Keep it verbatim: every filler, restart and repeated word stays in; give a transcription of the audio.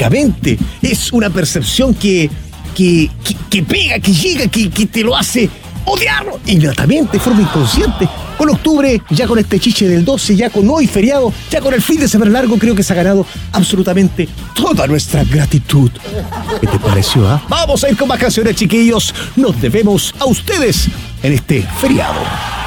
intrínseca es una percepción que, que, que, que pega, que llega, que, que te lo hace odiarlo innatamente, de forma inconsciente. Con octubre, ya con este chiche del doce, ya con hoy feriado, ya con el fin de semana largo, creo que se ha ganado absolutamente toda nuestra gratitud. ¿Qué te pareció, ah? Vamos a ir con más canciones, chiquillos. Nos debemos a ustedes en este feriado.